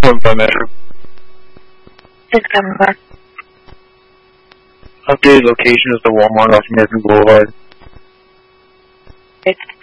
1.5 Metro. It's coming back. Updated location is the Walmart off American Boulevard. It's